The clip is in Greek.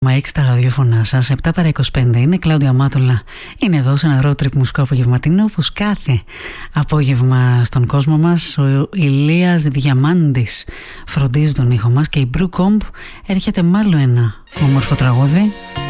Μαϊκ στα ραδιόφωνά σας, 7 παρά 25. Είναι Κλάουδια Μάτουλα. Είναι εδώ σε ένα road trip μουσικό απογευματινό, όπως κάθε απόγευμα στον κόσμο μας. Ο Ηλίας Διαμάντης φροντίζει τον ήχο μας και η Μπρου Κόμπ έρχεται με άλλο ένα όμορφο τραγούδι.